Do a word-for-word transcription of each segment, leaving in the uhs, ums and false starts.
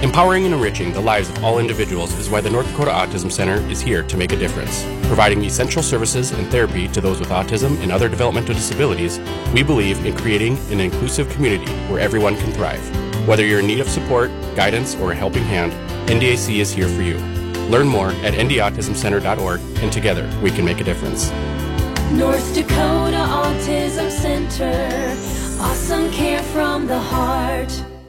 Empowering and enriching the lives of all individuals is why the North Dakota Autism Center is here to make a difference. Providing essential services and therapy to those with autism and other developmental disabilities, we believe in creating an inclusive community where everyone can thrive. Whether you're in need of support, guidance, or a helping hand, N D A C is here for you. Learn more at n d autism center dot org, and together we can make a difference. North Dakota Autism Center. Awesome care from the heart.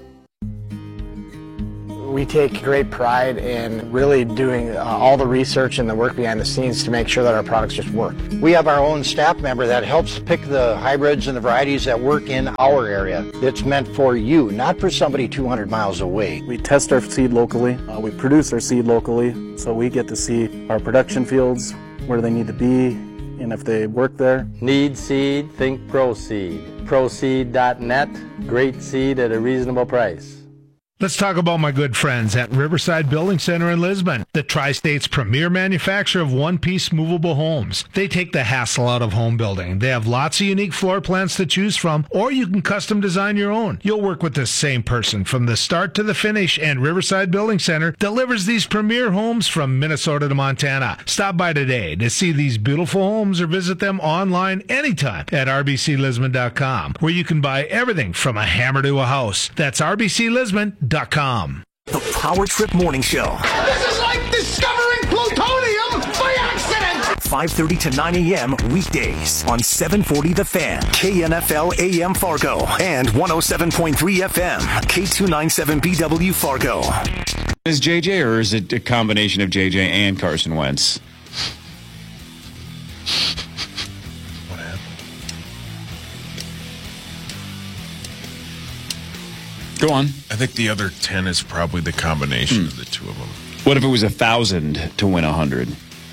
We take great pride in really doing uh, all the research and the work behind the scenes to make sure that our products just work. We have our own staff member that helps pick the hybrids and the varieties that work in our area. It's meant for you, not for somebody two hundred miles away. We test our seed locally. Uh, we produce our seed locally, so we get to see our production fields, where they need to be, and if they work there. Need seed, think ProSeed. ProSeed dot net, great seed at a reasonable price. Let's talk about my good friends at Riverside Building Center in Lisbon, the Tri-State's premier manufacturer of one-piece movable homes. They take the hassle out of home building. They have lots of unique floor plans to choose from, or you can custom design your own. You'll work with the same person from the start to the finish, and Riverside Building Center delivers these premier homes from Minnesota to Montana. Stop by today to see these beautiful homes or visit them online anytime at r b c lisbon dot com, where you can buy everything from a hammer to a house. That's r b c lisbon dot com. The Power Trip Morning Show. This is like discovering plutonium by accident! five thirty to nine a.m. weekdays on seven forty The Fan, K N F L A M Fargo, and one oh seven point three F M, K two ninety-seven B W Fargo. Is J J, or is it a combination of J J and Carson Wentz? Go on. I think the other ten is probably the combination hmm. of the two of them. What if it was a thousand to win a hundred?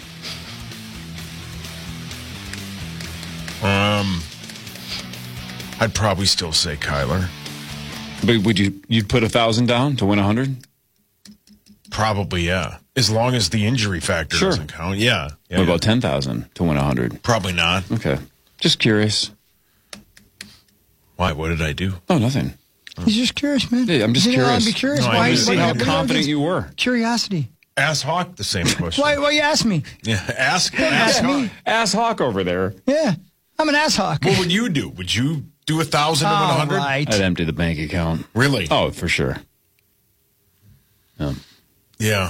Um, I'd probably still say Kyler. But would you you'd put a thousand down to win a hundred? Probably, yeah. As long as the injury factor sure. doesn't count, yeah. yeah what yeah. about ten thousand to win a hundred? Probably not. Okay, just curious. Why? What did I do? Oh, nothing. He's just curious, man. Yeah, I'm just you curious. Know, I'd be curious. No, why? I to see how why, confident you were. Curiosity. Ask Hawk the same question. why? Why you ask me? Yeah, ask. Don't ask ask Hawk. me. Ask Hawk over there. Yeah, I'm an ass hawk. What would you do? Would you do a thousand to win a hundred? Right. I'd empty the bank account. Really? Oh, for sure. Yeah. Yeah.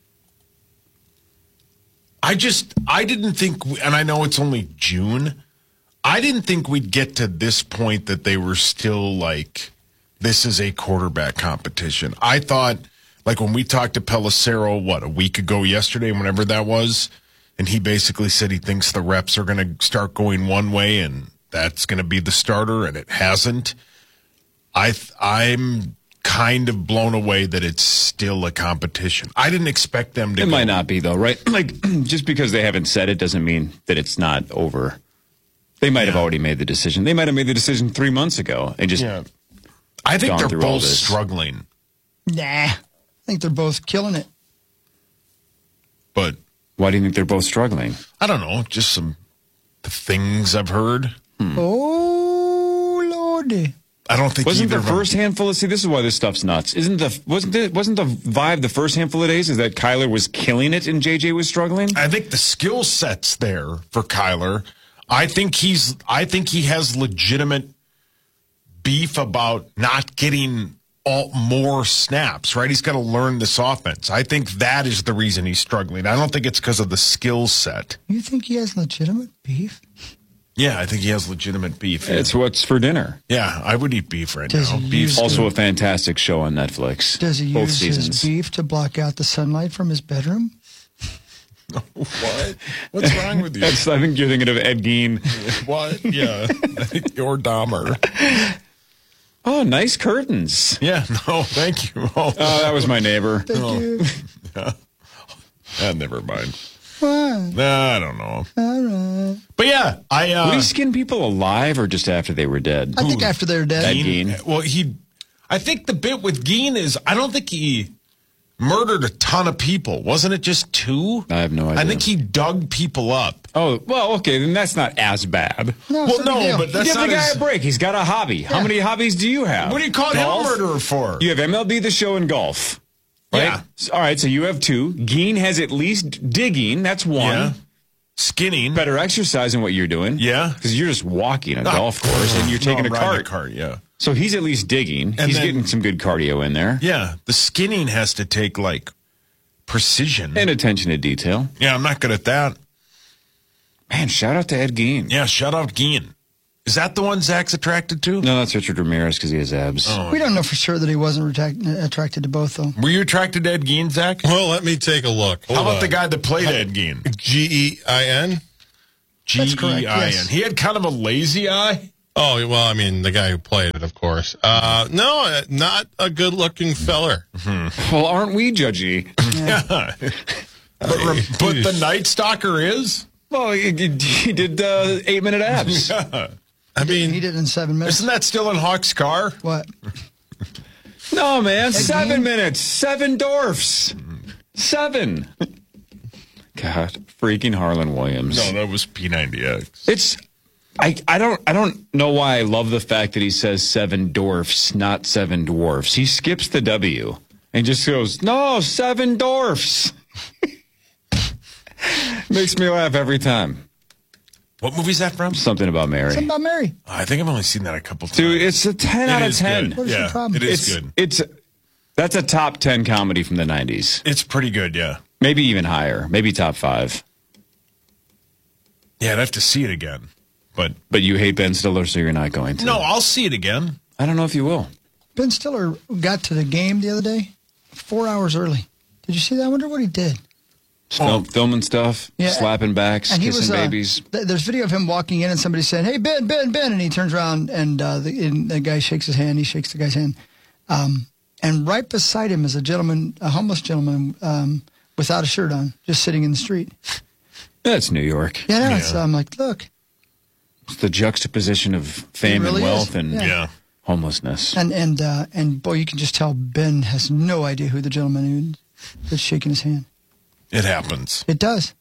I just, I didn't think, and I know it's only June, I didn't think we'd get to this point that they were still like, this is a quarterback competition. I thought, like when we talked to Pelissero, what, a week ago yesterday, whenever that was, and he basically said he thinks the reps are going to start going one way and that's going to be the starter, and it hasn't. I th- I'm kind of blown away that it's still a competition. I didn't expect them to It go. might not be, though, right? Like, just because they haven't said it doesn't mean that it's not over. They might yeah. have already made the decision. They might have made the decision three months ago and just yeah. I think they're both this. struggling. Nah, I think they're both killing it. But why do you think they're both struggling? I don't know. Just some the things I've heard. Hmm. Oh, Lordy. I don't think wasn't either the first handful of see this is why this stuff's nuts. Isn't the wasn't the wasn't the vibe the first handful of days is that Kyler was killing it and J J was struggling? I think the skill set's there for Kyler. I think he's I think he has legitimate beef about not getting all more snaps, right? He's got to learn this offense. I think that is the reason he's struggling. I don't think it's because of the skill set. You think he has legitimate beef? Yeah, I think he has legitimate beef. It's what's for dinner. Yeah, I would eat beef right Does now. Beef also a fantastic show on Netflix. Does he Both use seasons. his beef to block out the sunlight from his bedroom? What? What's wrong with you? That's, I think you're thinking of Ed Gein. What? Yeah. I think you're Dahmer. Oh, nice curtains. Yeah, no, thank you. Oh, oh that was my neighbor. Thank oh. you. Yeah. Ah, never mind. Why? Nah, I don't know. All right. But yeah, I... Uh, Would he skin people alive or just after they were dead? I think after they were dead. Ed Gein? Well, he... I think the bit with Gein is, I don't think he murdered a ton of people. Wasn't it just two? I have no idea. I think he dug people up. Oh, well, okay, then that's not as bad. No, well, no, but that's Give not the guy his... a break. He's got a hobby. Yeah. How many hobbies do you have? What do you call golf? him a murderer for? You have M L B The Show and golf. Right? Yeah. All right, so you have two. Geen has at least digging. That's one. Yeah. Skinning. Better exercise than what you're doing. Yeah. Because you're just walking a Ah. golf course and you're taking No, a I'm riding cart. a cart, yeah. So he's at least digging. And he's then- getting some good cardio in there. Yeah. The skinning has to take, like, precision. And attention to detail. Yeah, I'm not good at that. Man, shout out to Ed Gein. Yeah, shout out Geen. Is that the one Zach's attracted to? No, that's Richard Ramirez because he has abs. Oh. We don't know for sure that he wasn't retract- attracted to both, though. Were you attracted to Ed Gein, Zach? Well, let me take a look. Hold How about on. the guy that played Ed Gein? G E I N? G E I N. yes. He had kind of a lazy eye. Oh, well, I mean, the guy who played it, of course. Uh, no, uh, not a good-looking feller. Well, aren't we judgy? Yeah. but, rem- but the Night Stalker is? Well, he, he did uh, eight-minute abs. Yeah. I mean, He did it in seven minutes. Isn't that still in Hawk's car? What? No, man. Seven Gein? minutes. Seven dwarfs. Seven. God, freaking Harlan Williams. No, that was P ninety X. It's I I don't I don't know why I love the fact that he says seven dwarfs, not seven dwarfs. He skips the W and just goes, "No, seven dwarfs." Makes me laugh every time. What movie is that from? Something about Mary. Something about Mary. I think I've only seen that a couple times. Dude, it's a ten It out of is ten. good. What is yeah, the problem? It is It's good. it's that's a top ten comedy from the nineties. It's pretty good, yeah. Maybe even higher. Maybe top five. Yeah, I'd have to see it again. But But you hate Ben Stiller, so you're not going to. no, I'll see it again. I don't know if you will. Ben Stiller got to the game the other day four hours early. Did you see that? I wonder what he did. Film, filming stuff, Yeah. slapping backs, And he kissing was, uh, babies. th- there's video of him walking in and somebody saying, "Hey, Ben, Ben, Ben," and he turns around and, uh, the, and the guy shakes his hand. He shakes the guy's hand. Um, and right beside him is a gentleman, a homeless gentleman, um, without a shirt on, just sitting in the street. That's New York. Yeah, no, it's, I'm like, look. It's the juxtaposition of fame really and wealth is. and Yeah. Yeah. homelessness. And, and, uh, and boy, you can just tell Ben has no idea who the gentleman who that's shaking his hand. It happens. It does.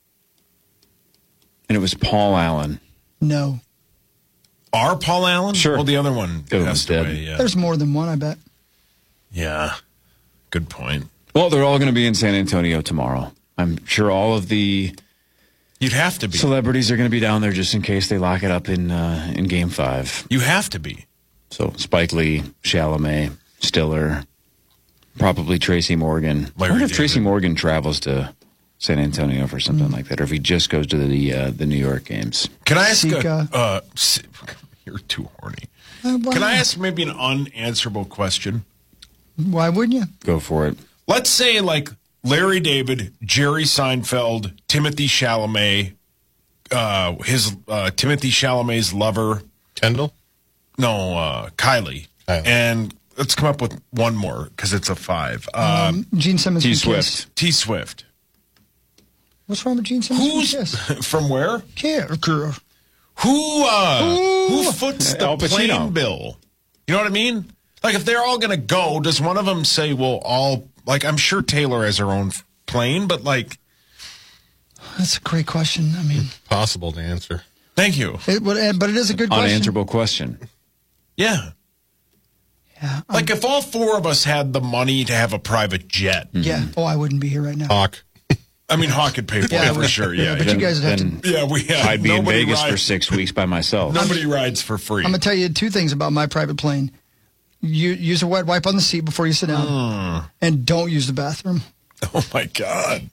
And it was Paul Allen. No. Our Paul Allen? Sure. Well, the other one The other one's passed dead. away. Yeah. There's more than one, I bet. yeah. Good point. Well, they're all going to be in San Antonio tomorrow. I'm sure all of the You'd have to be. celebrities are going to be down there just in case they lock it up in uh, in Game Five. You have to be. So Spike Lee, Chalamet, Stiller, probably Tracy Morgan. I Larry wonder if David. Tracy Morgan travels to San Antonio for something Mm. like that, or if he just goes to the uh, the New York games. Can I ask Sika. a, uh, s- you're too horny. Uh, why Can I not? ask maybe an unanswerable question? Why wouldn't you? Go for it. Let's say like Larry David, Jerry Seinfeld, Timothy Chalamet, uh, his uh, Timothy Chalamet's lover, Kendall? no, uh, Kylie, Kylie. and let's come up with one more because it's a five. Um, Um, Gene Simmons. T from Kiss. Swift. T Swift. What's wrong with Gene Simmons? Who's from Kiss? from where? Care, girl. Who uh, Ooh. who foots the Al Pacino. plane bill? You know what I mean? Like if they're all going to go, does one of them say, "Well, all like I'm sure Taylor has her own f- plane," but like, That's a great question. I mean, Possible to answer. thank you. it, but, but it is a good question. Unanswerable question. Yeah. Yeah. um, Like if all four of us had the money to have a private jet, yeah. Oh, I wouldn't be here right now. Hawk. I mean, Hawk could pay for Yeah, I it for would. sure. Yeah, Yeah, but yeah. you guys would have then Yeah, we have. I'd be in nobody Vegas for rides- six weeks by myself. Nobody rides for free. I'm gonna tell you two things about my private plane. You use a wet wipe on the seat before you sit down, Mm. and don't use the bathroom. Oh my god.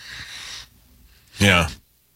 Yeah.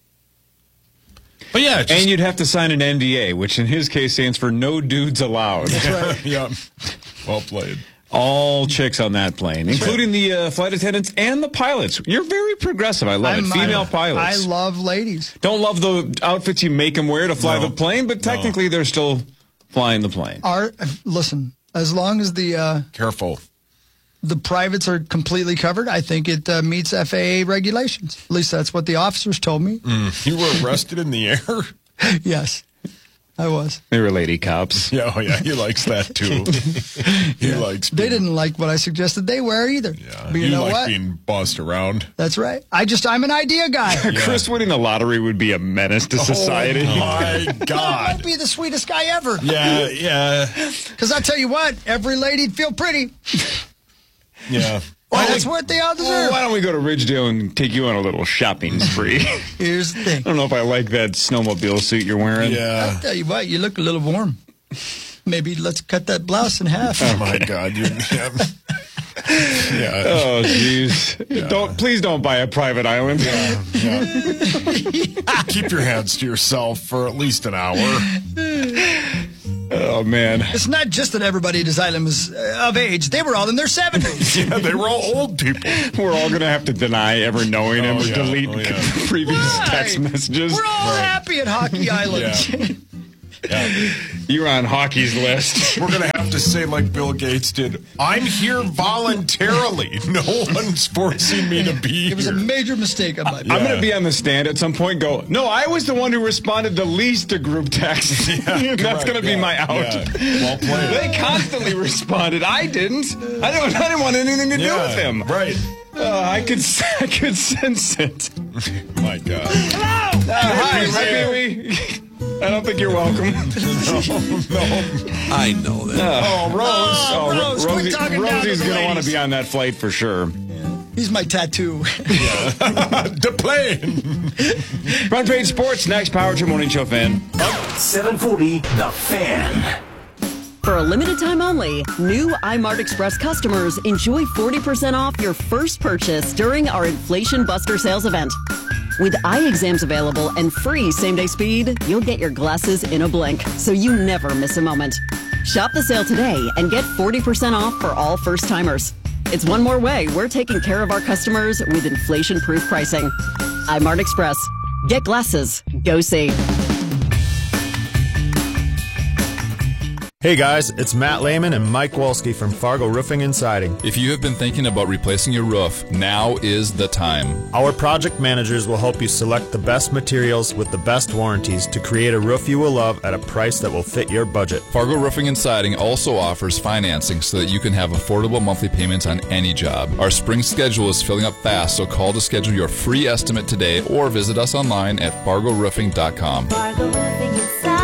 But yeah, just, And you'd have to sign an N D A, which in his case stands for no dudes allowed. That's right. yeah. Well played. All chicks on that plane, including the uh, flight attendants and the pilots. You're very progressive. I love I'm- it. Female I- pilots. I love ladies. Don't love the outfits you make them wear to fly No. the plane, but technically they're still flying the plane. Our listen, as long as the uh, Careful. the privates are completely covered, I think it uh, meets F A A regulations. At least that's what the officers told me. Mm. You were arrested in the air? Yes, I was. They were lady cops. Yeah, oh yeah, he likes that too. he likes They being, didn't like what I suggested they wear either. yeah, But you you know like what? being bossed around. That's right. I just I'm an idea guy. Chris winning the lottery would be a menace to society. Oh my I'd god. be the sweetest guy ever. Yeah, yeah. Because I tell you what, every lady'd feel pretty. Yeah. Well, that's what they all Well, deserve. why don't we go to Ridgedale and take you on a little shopping spree? Here's the thing. I don't know if I like that snowmobile suit you're wearing. Yeah. I'll tell you what, you look a little warm. Maybe let's cut that blouse in half. Oh my God. You, yeah. Yeah. Oh, jeez. Yeah. Don't please don't buy a private island. Yeah. Yeah. Keep your hands to yourself for at least an hour. Oh, man. It's not just that everybody at his island was uh, of age. They were all in their seventies. Yeah, they were all old people. We're all going to have to deny ever knowing him Oh, or yeah. delete Oh, yeah. previous Why? text messages. We're all Right. happy at Hockey Island. Yeah. Yeah. You're on hockey's list. We're going to have to say, like Bill Gates did, I'm here voluntarily. No one's forcing me to be It was a here. major mistake on my part. I'm Yeah. going to be on the stand at some point and go, no, I was the one who responded the least to group texts. Yeah, That's correct, going to be yeah. my out. Yeah. Well played. They constantly responded. I didn't. I don't. I didn't want anything to do Yeah, with him. Right. Uh, I could. I could sense it. My God. Hello. Uh, hi, Who's hi, there? Pee-wee. I don't think you're welcome. No. I know that. Oh, Rose. Oh, Oh, Rose, quit Rosie, talking down to Rosie's the going to want to ladies. be on that flight for sure. He's my tattoo. The plane. Front Page Sports, next Power Trip Morning Show fan. seven forty The Fan. For a limited time only, new iMart Express customers enjoy forty percent off your first purchase during our Inflation Buster sales event. With eye exams available and free same-day speed, you'll get your glasses in a blink, so you never miss a moment. Shop the sale today and get forty percent off for all first-timers. It's one more way we're taking care of our customers with inflation-proof pricing. iMart Express. Get glasses. Go see. Hey guys, it's Matt Lehman and Mike Wolski from Fargo Roofing and Siding. If you have been thinking about replacing your roof, now is the time. Our project managers will help you select the best materials with the best warranties to create a roof you will love at a price that will fit your budget. Fargo Roofing and Siding also offers financing so that you can have affordable monthly payments on any job. Our spring schedule is filling up fast, so call to schedule your free estimate today or visit us online at fargo roofing dot com. Fargo Roofing and Siding.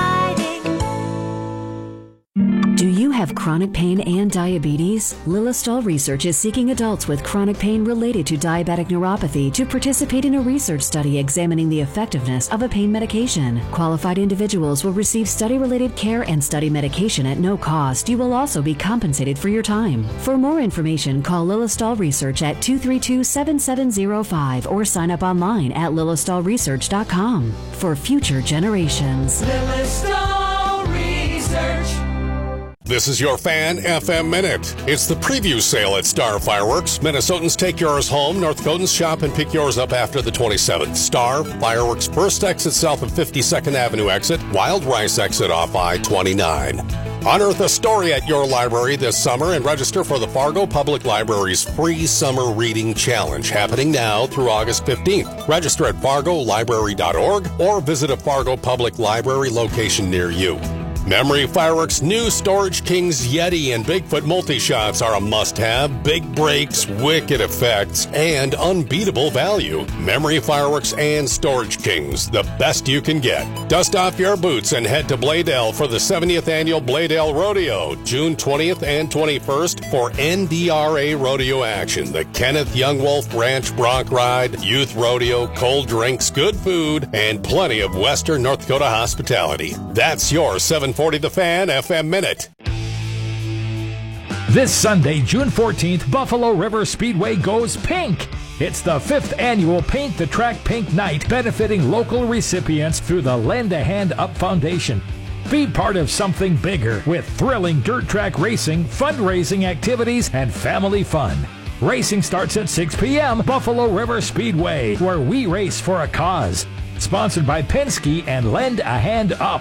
Do you have chronic pain and diabetes? Lilistol Research is seeking adults with chronic pain related to diabetic neuropathy to participate in a research study examining the effectiveness of a pain medication. Qualified individuals will receive study-related care and study medication at no cost. You will also be compensated for your time. For more information, call Lilistol Research at two three two, seven seven zero five or sign up online at lilistol research dot com. For future generations. Lilistol Research. This is your Fan F M Minute. It's the preview sale at Star Fireworks. Minnesotans take yours home. North Dakotans shop and pick yours up after the twenty-seventh. Star Fireworks first exit south of fifty-second Avenue exit, Wild Rice exit off I twenty-nine. Unearth a story at your library this summer and register for the Fargo Public Library's free summer reading challenge happening now through August fifteenth. Register at fargo library dot org or visit a Fargo Public Library location near you. Memory Fireworks' new Storage Kings Yeti and Bigfoot multi-shots are a must-have. Big breaks, wicked effects, and unbeatable value. Memory Fireworks and Storage Kings, the best you can get. Dust off your boots and head to Bladale for the seventieth Annual Bladale Rodeo, June twentieth and twenty-first for N D R A Rodeo action. The Kenneth Young Wolf Ranch Bronc Ride, Youth Rodeo, cold drinks, good food, and plenty of Western North Dakota hospitality. That's your seven forty The Fan F M Minute. This Sunday, June fourteenth, Buffalo River Speedway goes pink. It's the fifth annual Paint the Track Pink Night, benefiting local recipients through the Lend a Hand Up Foundation. Be part of something bigger with thrilling dirt track racing, fundraising activities, and family fun. Racing starts at six p.m. Buffalo River Speedway, where we race for a cause. Sponsored by Penske and Lend a Hand Up.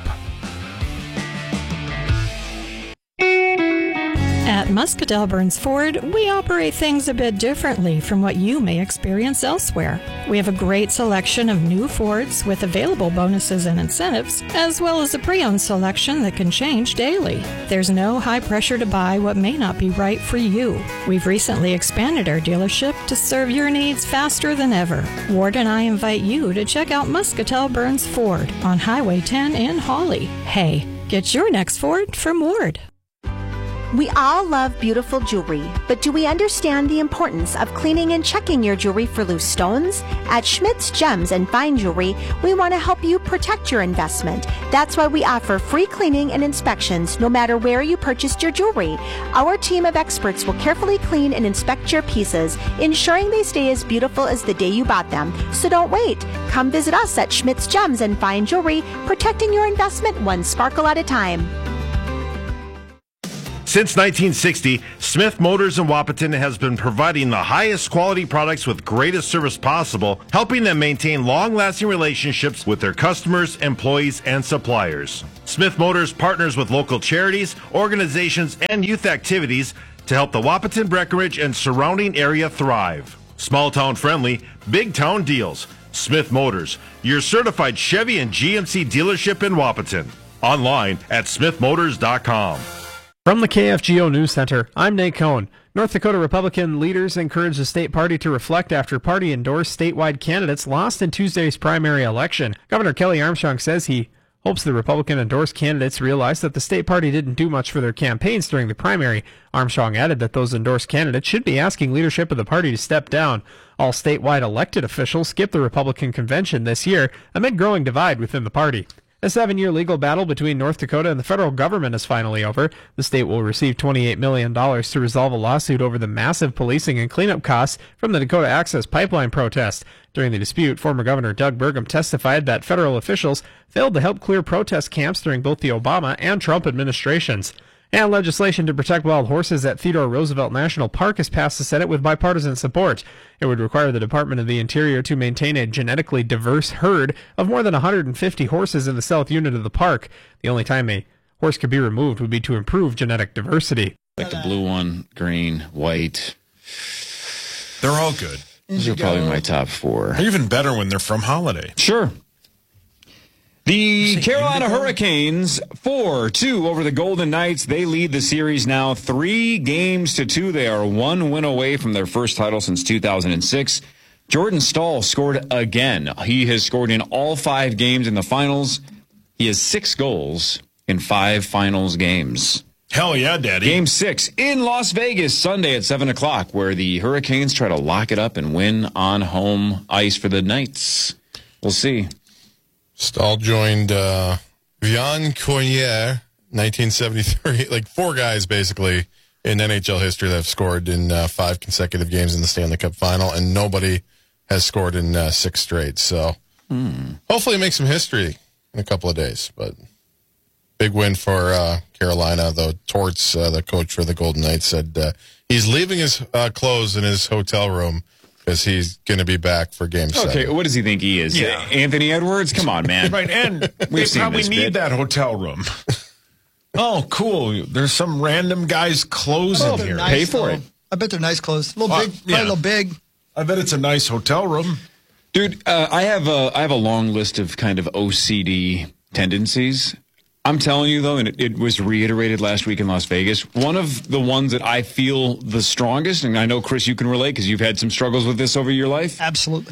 At Muscatell Burns Ford, we operate things a bit differently from what you may experience elsewhere. We have a great selection of new Fords with available bonuses and incentives, as well as a pre-owned selection that can change daily. There's no high pressure to buy what may not be right for you. We've recently expanded our dealership to serve your needs faster than ever. Ward and I invite you to check out Muscatell Burns Ford on Highway ten in Hawley. Hey, get your next Ford from Ward. We all love beautiful jewelry, but do we understand the importance of cleaning and checking your jewelry for loose stones? At Schmidt's Gems and Fine Jewelry, we want to help you protect your investment. That's why we offer free cleaning and inspections no matter where you purchased your jewelry. Our team of experts will carefully clean and inspect your pieces, ensuring they stay as beautiful as the day you bought them. So don't wait. Come visit us at Schmidt's Gems and Fine Jewelry, protecting your investment one sparkle at a time. Since nineteen sixty, Smith Motors in Wahpeton has been providing the highest quality products with greatest service possible, helping them maintain long-lasting relationships with their customers, employees, and suppliers. Smith Motors partners with local charities, organizations, and youth activities to help the Wahpeton, Breckenridge, and surrounding area thrive. Small-town friendly, big-town deals. Smith Motors, your certified Chevy and G M C dealership in Wahpeton. Online at smith motors dot com. From the K F G O News Center, I'm Nate Cohn. North Dakota Republican leaders encourage the state party to reflect after party-endorsed statewide candidates lost in Tuesday's primary election. Governor Kelly Armstrong says he hopes the Republican-endorsed candidates realize that the state party didn't do much for their campaigns during the primary. Armstrong added that those endorsed candidates should be asking leadership of the party to step down. All statewide elected officials skipped the Republican convention this year amid growing divide within the party. A seven-year legal battle between North Dakota and the federal government is finally over. The state will receive twenty-eight million dollars to resolve a lawsuit over the massive policing and cleanup costs from the Dakota Access Pipeline protest. During the dispute, former Governor Doug Burgum testified that federal officials failed to help clear protest camps during both the Obama and Trump administrations. And legislation to protect wild horses at Theodore Roosevelt National Park has passed the Senate with bipartisan support. It would require the Department of the Interior to maintain a genetically diverse herd of more than one hundred fifty horses in the south unit of the park. The only time a horse could be removed would be to improve genetic diversity. Like the blue one, green, white. They're all good. Those are probably my top four. They're even better when they're from Holiday. Sure. The Carolina Hurricanes, four two over the Golden Knights. They lead the series now three games to two. They are one win away from their first title since two thousand six. Jordan Staal scored again. He has scored in all five games in the finals. He has six goals in five finals games. Hell yeah, Daddy. Game six in Las Vegas, Sunday at seven o'clock, where the Hurricanes try to lock it up and win on home ice for the Knights. We'll see. Staal joined uh, Vian Cornier, nineteen seventy-three. Like four guys, basically, in N H L history that have scored in uh, five consecutive games in the Stanley Cup Final, and nobody has scored in uh, six straight. So hmm. hopefully make some history in a couple of days. But big win for uh, Carolina, though. Torts, uh, the coach for the Golden Knights, said uh, he's leaving his uh, clothes in his hotel room because he's going to be back for game seven. Okay, what does he think he is? Yeah. Anthony Edwards? Come on, man. Right, and they We've seen probably this need bit. that hotel room. Oh, cool. There's some random guy's clothes Oh, in they're here. nice, Pay for though. it. I bet they're nice clothes. A little Uh, big, probably yeah. a little big. I bet it's a nice hotel room. Dude, uh, I have a I have a long list of kind of O C D tendencies. I'm telling you, though, and it, it was reiterated last week in Las Vegas, one of the ones that I feel the strongest, and I know, Chris, you can relate because you've had some struggles with this over your life. Absolutely.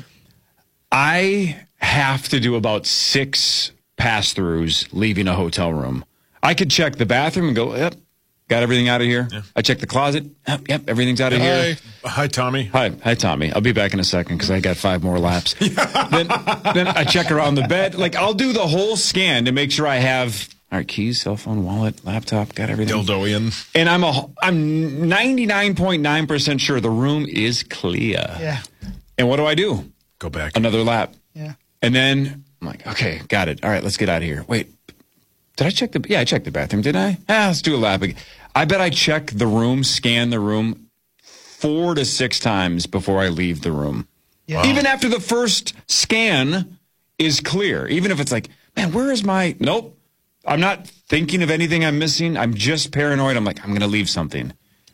I have to do about six pass-throughs leaving a hotel room. I could check the bathroom and go, yep, got everything out of here. Yeah. I check the closet. Yep, yep, everything's out of Hi. here. Hi, Tommy. Hi, hi, Tommy. I'll be back in a second because I got five more laps. then, then I check around the bed. Like, I'll do the whole scan to make sure I have, all right, keys, cell phone, wallet, laptop, got everything. Dildoian. And I'm a, I'm ninety-nine point nine percent sure the room is clear. Yeah. And what do I do? Go back. Another lap. Yeah. And then I'm like, okay, got it. All right, let's get out of here. Wait, did I check the, yeah, I checked the bathroom, didn't I? Ah, let's do a lap again. I bet I check the room, scan the room four to six times before I leave the room. Yeah. Wow. Even after the first scan is clear. Even if it's like, man, where is my, nope. I'm not thinking of anything I'm missing. I'm just paranoid. I'm like, I'm going to leave something.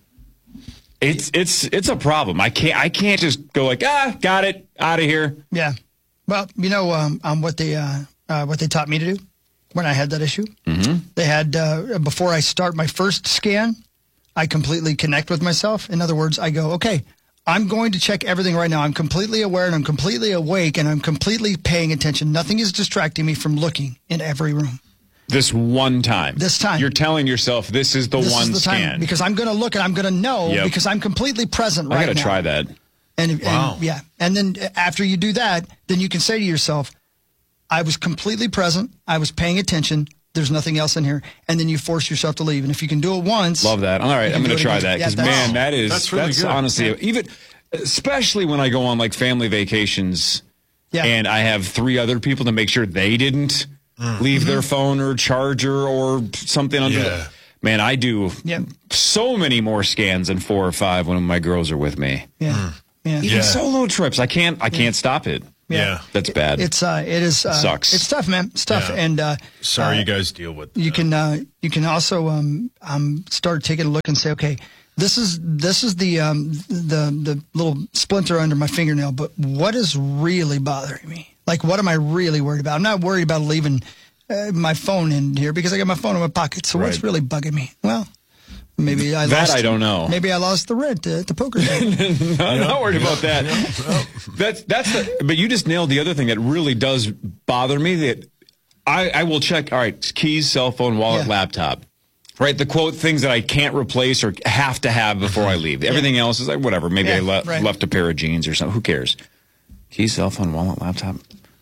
It's it's it's a problem. I can't I can't just go like, ah, got it, out of here. Yeah. Well, you know um, um, what they uh, uh, what they taught me to do when I had that issue? Mm-hmm. They had, uh, before I start my first scan, I completely connect with myself. In other words, I go, okay, I'm going to check everything right now. I'm completely aware and I'm completely awake and I'm completely paying attention. Nothing is distracting me from looking in every room. This one time. This time. You're telling yourself this is the this one is the scan. time because I'm going to look and I'm going to know Yep. because I'm completely present right I got to now. try that. And, Wow. and yeah, and then after you do that, then you can say to yourself, I was completely present. I was paying attention. There's nothing else in here. And then you force yourself to leave. And if you can do it once. Love that. All right, you I'm can going do to it try again. that because, Yeah, that's- man, that is, That's that's, really good. honestly, Yeah. even, especially when I go on like family vacations Yeah. and I have three other people to make sure they didn't Mm. leave Mm-hmm. their phone or charger or something under Yeah. the. Man, I do Yep. so many more scans than four or five when my girls are with me. Yeah. Yeah. Even Yeah. solo trips, I can't. I can't stop it. Yeah. That's bad. It's uh, it is uh, sucks. It's tough, man. It's tough, Yeah. and uh, Sorry uh, you guys deal with You can uh, you can also um, um, start taking a look and say, okay, this is this is the um, the the little splinter under my fingernail, but what is really bothering me? Like, what am I really worried about? I'm not worried about leaving uh, my phone in here because I got my phone in my pocket. So what's Right. really bugging me? Well, maybe I That lost, I don't know. Maybe I lost the rent at the poker game. No, I'm not worried about that. That's that's the. But you just nailed the other thing that really does bother me. That I I will check. All right, keys, cell phone, wallet, Yeah. laptop. Right, the quote things that I can't replace or have to have before I leave. Everything else is like whatever. Maybe Yeah, I le- right. left a pair of jeans or something. Who cares? Keys, cell phone, wallet, laptop.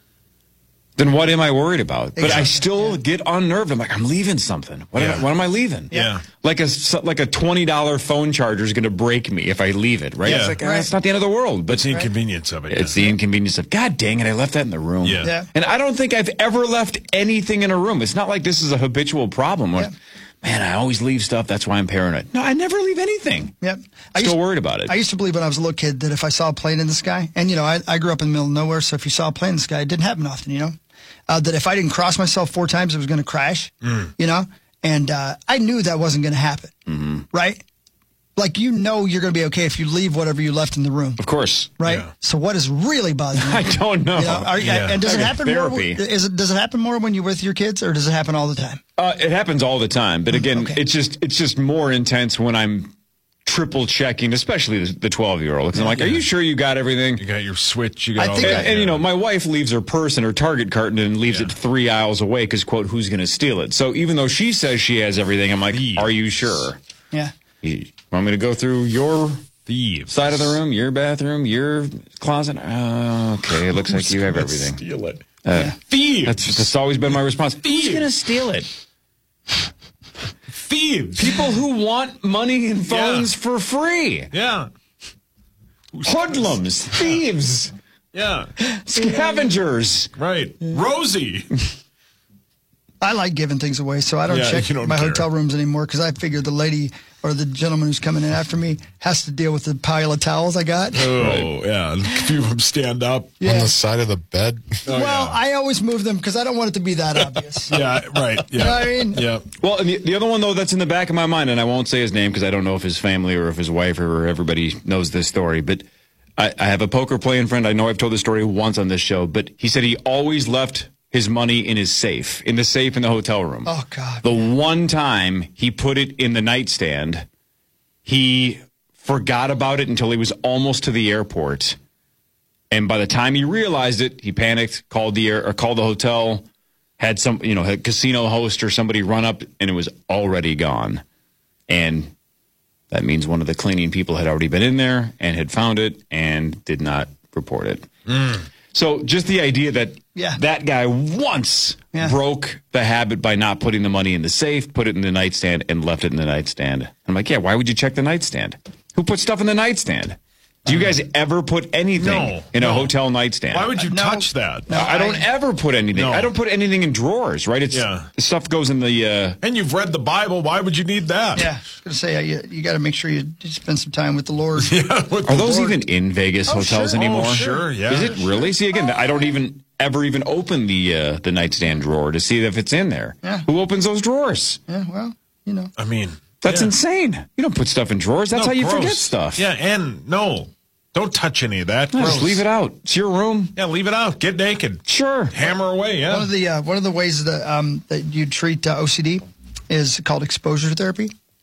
Then what am I worried about? But I Exactly. still get unnerved. I'm like, I'm leaving something. What, am, Yeah. I, what am I leaving? Yeah. Like a like a twenty dollar phone charger is going to break me if I leave it. Right? Yeah. It's like Right. uh, it's not the end of the world. But It's the inconvenience of it. it's the inconvenience of, God dang it, I left that in the room. Yeah. Yeah. And I don't think I've ever left anything in a room. It's not like this is a habitual problem. Where, Yeah. Man, I always leave stuff. That's why I'm paranoid. No, I never leave anything. Yep. I Still used, worried about it. I used to believe when I was a little kid that if I saw a plane in the sky, and you know, I, I grew up in the middle of nowhere, so if you saw a plane in the sky, it didn't happen often, you know, uh, that if I didn't cross myself four times, it was going to crash, you know, and uh, I knew that wasn't going to happen, Mm-hmm. right? Like, you know, you're going to be okay if you leave whatever you left in the room, Of course. right? Yeah. So what is really bothering you? I don't know. You know, are, Yeah. And does it Like a happen more? therapy. Is it does it happen more when you're with your kids, or does it happen all the time? Uh, it happens all the time, but again, okay. it's just it's just more intense when I'm triple checking, especially the twelve year old. Because I'm like, are you sure you got everything? You got your switch. You got I all think that. And, and, you know, my wife leaves her purse in her Target carton and leaves Yeah. it three aisles away because, quote, who's going to steal it? So even though she says she has everything, I'm like, Thieves. are you sure? Yeah. You want me to go through your Thieves. side of the room, your bathroom, your closet? Uh, okay, it looks like you have Gonna everything. Steal it. Uh, Thieves. That's, that's always been my response. Who's Thieves. going to steal it? Thieves. People who want money and phones Yeah. for free. Yeah. Hoodlums, thieves, Yeah. scavengers. Right. Rosie. I like giving things away, so I don't Yeah, check you don't my care. hotel rooms anymore because I figure the lady or the gentleman who's coming in after me has to deal with the pile of towels I got. Oh, yeah. A few of them stand up. Yeah. On the side of the bed. Oh, well, yeah. I always move them because I don't want it to be that obvious. Yeah, right. Yeah. You know what I mean? Yeah. Well, and the, the other one, though, that's in the back of my mind, and I won't say his name because I don't know if his family or if his wife or everybody knows this story, but I, I have a poker playing friend. I know I've told this story once on this show, but he said he always left his money in his safe, in the safe in the hotel room. Oh, God. The one time he put it in the nightstand, he forgot about it until he was almost to the airport. And by the time he realized it, he panicked, called the air, or called the hotel, had some, you know, had a casino host or somebody run up, and it was already gone. And that means one of the cleaning people had already been in there and had found it and did not report it. Mm. So just the idea that Yeah. that guy once Yeah. broke the habit by not putting the money in the safe, put it in the nightstand, and left it in the nightstand. I'm like, yeah, why would you check the nightstand? Who put stuff in the nightstand? Do you guys ever put anything No, in a no. hotel nightstand? Why would you No. touch that? No, I don't I- ever put anything. No. I don't put anything in drawers, right? It's Yeah. the stuff goes in the uh And you've read the Bible. Why would you need that? Yeah, I was going to say, uh, you, you got to make sure you you spend some time with the Lord. Yeah. with Are the those Lord. even in Vegas Oh, hotels sure. anymore? Oh, sure, yeah. Is it really? See, again, I don't even ever even open the uh, the nightstand drawer to see if it's in there. Yeah. Who opens those drawers? Yeah, well, you know. I mean, That's yeah. insane. You don't put stuff in drawers. That's No, how you gross. forget stuff. Yeah, and no, don't touch any of that. No, just Gross. leave it out. It's your room. Yeah, leave it out. Get naked. Sure. Hammer away. Yeah. One of the uh, one of the ways that um, that you treat uh, O C D is called exposure therapy.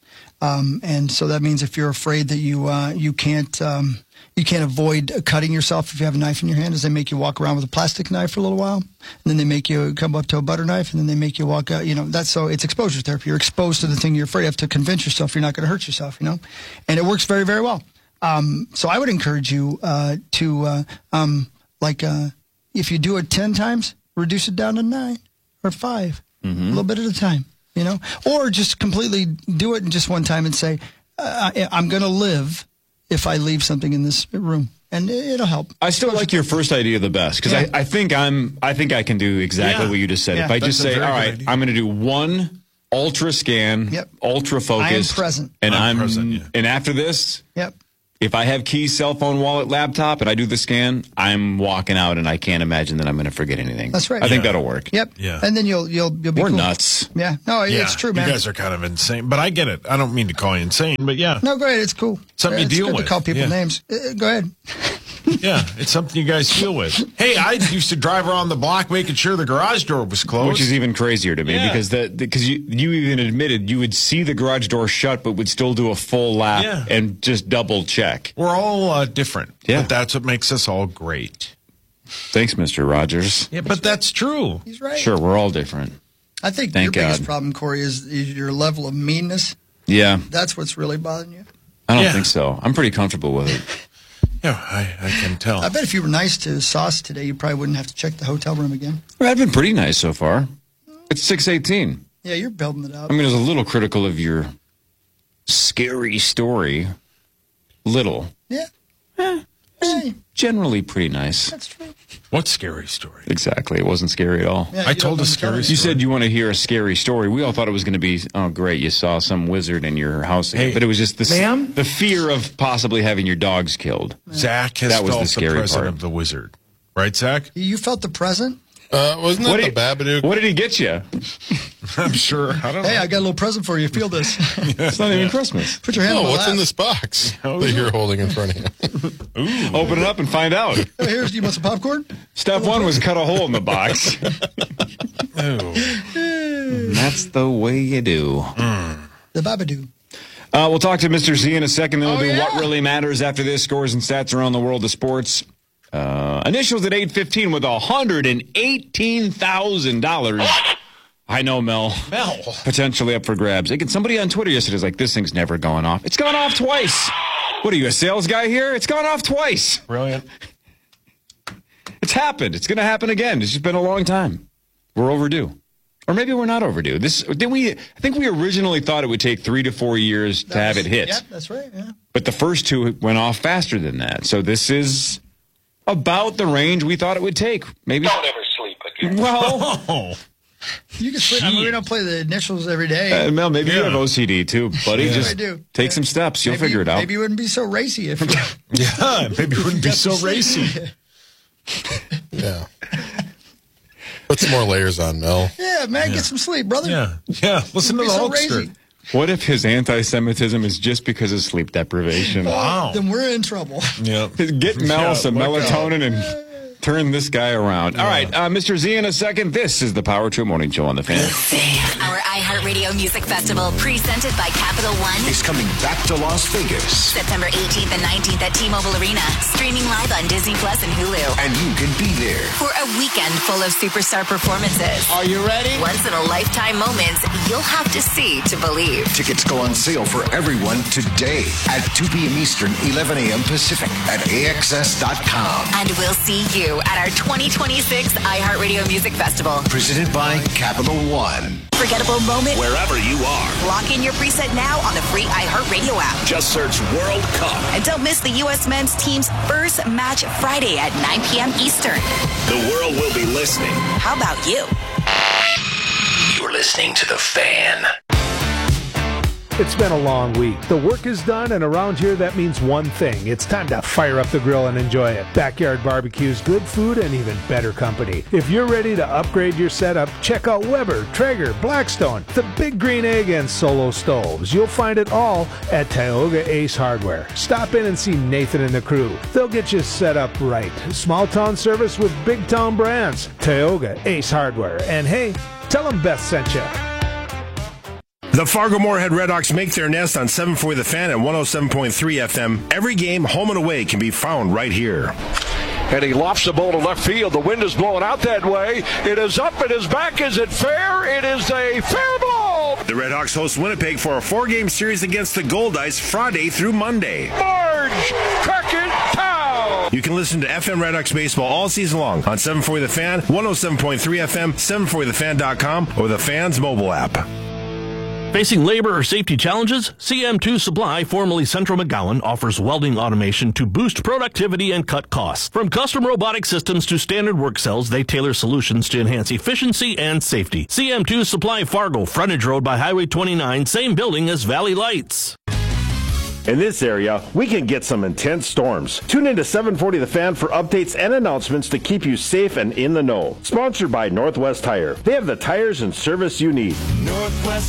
Um, and so that means if you're afraid that you uh, you can't um, you can't avoid cutting yourself if you have a knife in your hand, is they make you walk around with a plastic knife for a little while, and then they make you come up to a butter knife, and then they make you walk out. You know, that's so it's exposure therapy. You're exposed to the thing you're afraid of to convince yourself you're not going to hurt yourself. You know, and it works very, very well. Um, so I would encourage you uh, to uh, um, like uh, if you do it ten times, reduce it down to nine or five, mm-hmm. a little bit at a time. You know, or just completely do it in just one time and say, uh, I'm going to live if I leave something in this room, and it'll help. I still like your first idea the best because yeah. I, I think I'm I think I can do exactly yeah. what you just said. Yeah, if I just say, all right, idea. I'm going to do one ultra scan, yep. ultra focus, I am present, and I'm, I'm present, yeah. and after this, yep. If I have keys, cell phone, wallet, laptop, and I do the scan, I'm walking out, and I can't imagine that I'm going to forget anything. That's right. I think Yeah. that'll work. Yep. Yeah. And then you'll you'll you'll be We're cool. nuts. Yeah. No, Yeah, it's true, man. You guys are kind of insane, but I get it. I don't mean to call you insane, but yeah. No, go ahead. It's cool. Something you it's deal good with. to call people Yeah. names. Uh, go ahead. Yeah, it's something you guys deal with. Hey, I used to drive around the block making sure the garage door was closed. Which is even crazier to me Yeah. because the because you you even admitted you would see the garage door shut, but would still do a full lap Yeah. and just double check. We're all uh, different. Yeah. But that's what makes us all great. Thanks, Mister Rogers. Yeah, but that's true. He's right. Sure, we're all different. I think Thank your biggest God. problem, Corey, is, is your level of meanness. Yeah, That's what's really bothering you. I don't Yeah. think so. I'm pretty comfortable with it. Yeah, I, I can tell. I bet if you were nice to Sauce today, you probably wouldn't have to check the hotel room again. Well, I've been pretty nice so far. It's six eighteen. Yeah, you're building it up. I mean, I was a little critical of your scary story. Little. Yeah. Hey. Generally pretty nice. That's true. What scary story? Exactly. It wasn't scary at all. Yeah, I you told don't a want to tell scary us. You story. said you want to hear a scary story. We all thought it was going to be, oh, great, you saw some wizard in your house again. Hey, but it was just the, ma'am? the fear of possibly having your dogs killed. Zach has That was felt the the, scary presence part. of the wizard. Right, Zach? You felt the present? Uh, wasn't What that did, the Babadook? what did he get you? I'm sure. I don't Hey, know. I got a little present for you. Feel this. It's not even Christmas. Put your hand Oh, on my what's in lap. this box that you're holding in front of you? Open it up and find out. Oh, here's, you want some popcorn? Step one was cut a hole in the box. Oh. That's the way you do. The Babadoo. Uh, we'll talk to Mister Z in a second. Then we'll Oh, do yeah. what really matters after this. Scores and stats around the world of sports. Uh, initials at eight fifteen with one hundred eighteen thousand dollars. I know, Mel. Mel. Potentially up for grabs. Again, somebody on Twitter yesterday was like, this thing's never going off. It's gone off twice. What are you, a sales guy here? It's gone off twice. Brilliant. It's happened. It's going to happen again. It's just been a long time. We're overdue. Or maybe we're not overdue. This did we? I think we originally thought it would take three to four years to have it hit. Yeah, that's right. Yeah. But the first two went off faster than that. So this is about the range we thought it would take. Maybe. Don't ever sleep again. Well, Oh. You can sleep. I mean, we don't play the initials every day. uh, Mel, maybe you Yeah. have O C D too, buddy. Yeah. Just I do. take Yeah. some steps. You'll Maybe- figure it out. Maybe you wouldn't be so racy if you Yeah, maybe it wouldn't be so racy. Yeah. Put some more layers on, Mel. Yeah, man, get some sleep, brother. Yeah, yeah. Listen to Be the so Hulkster. racy. What if his anti-Semitism is just because of sleep deprivation? Wow. Then we're in trouble. Yeah. Get Mel Yeah, some look out. melatonin and turn this guy around. All right, uh, Mister Z in a second. This is the Power Trip Morning Show on the Fan. Our iHeartRadio Music Festival, presented by Capital One, Is coming back to Las Vegas. September eighteenth and nineteenth at T-Mobile Arena, streaming live on Disney Plus and Hulu. And you can be there. For a weekend full of superstar performances. Are you ready? Once in a lifetime moments you'll have to see to believe. Tickets go on sale for everyone today at two p.m. Eastern, eleven a.m. Pacific at A X S dot com. And we'll see you at our twenty twenty-six iHeartRadio Music Festival. Presented by Capital One. Forgettable moment? Wherever you are. Lock in your preset now on the free iHeartRadio app. Just search World Cup. And don't miss the U S men's team's first match Friday at nine p.m. Eastern. The world will be listening. How about you? You're listening to The Fan. It's been a long week. The work is done, and around here that means one thing. It's time to fire up the grill and enjoy it. Backyard Barbecue's good food and even better company. If you're ready to upgrade your setup, check out Weber, Traeger, Blackstone, the Big Green Egg, and Solo Stoves. You'll find it all at Tioga Ace Hardware. Stop in and see Nathan and the crew. They'll get you set up right. Small town service with big town brands. Tioga Ace Hardware. And hey, tell them Beth sent you. The Fargo-Moorhead Redhawks make their nest on seven forty The Fan and one oh seven point three F M. Every game, home and away, can be found right here. And he lofts the ball to left field. The wind is blowing out that way. It is up. It is back. Is it fair? It is a fair ball. The Redhawks host Winnipeg for a four-game series against the Goldice Friday through Monday. Marge Crockett Town. You can listen to F M Redhawks baseball all season long on seven forty The Fan, one oh seven point three F M, seven forty the fan dot com, or the Fan's mobile app. Facing labor or safety challenges? C M two Supply, formerly Central McGowan, offers welding automation to boost productivity and cut costs. From custom robotic systems to standard work cells, they tailor solutions to enhance efficiency and safety. C M two Supply Fargo, frontage road by Highway twenty-nine, same building as Valley Lights. In this area, we can get some intense storms. Tune in to seven forty The Fan for updates and announcements to keep you safe and in the know. Sponsored by Northwest Tire. They have the tires and service you need. Northwest